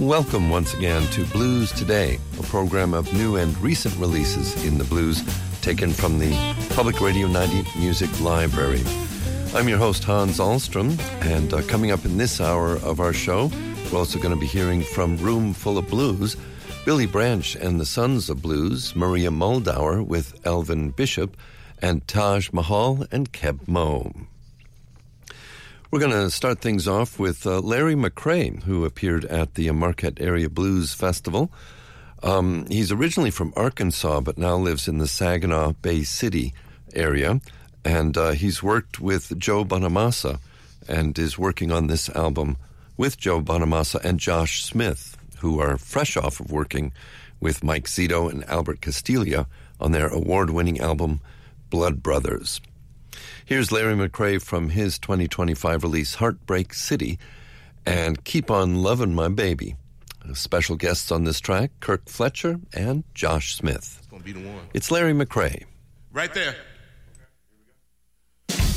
Welcome once again to Blues Today, a program of new and recent releases in the blues taken from the Public Radio 90 Music Library. I'm your host, Hans Ahlstrom, and coming up in this hour of our show, we're also going to be hearing from Room Full of Blues, Billy Branch and the Sons of Blues, Maria Muldaur with Elvin Bishop, and Taj Mahal and Keb Mo. We're going to start things off with Larry McCray, who appeared at the Marquette Area Blues Festival. He's originally from Arkansas, but now lives in the Saginaw Bay City area. And he's worked with Joe Bonamassa and is working on this album with Joe Bonamassa and Josh Smith, who are fresh off of working with Mike Zito and Albert Castiglia on their award-winning album, Blood Brothers. Here's Larry McCray from his 2025 release, Heartbreak City, and Keep on Lovin' My Baby. Special guests on this track, Kirk Fletcher and Josh Smith. It's gonna be the one. It's Larry McCray. Right there.